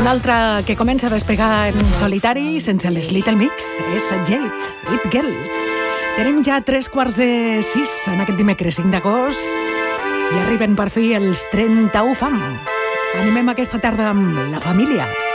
Un altre que comença a despegar en solitari sense les Little Mix és Jade, It Girl. Tenim ja 3:45 en aquest dimecres 5 d'agost i arriben per fi els 31 fam. Animem aquesta tarda amb la família.